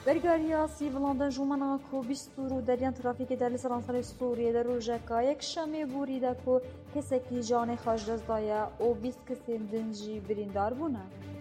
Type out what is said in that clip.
برگاریا سیڤڵاندن جومانا کو 20 و دریان ترافیکی در لسرانسال سوریه در روژکا یک شمی بوری دا کو کسکی جان خاش دست دایا و 20 کسی دنجی بریندار بونه.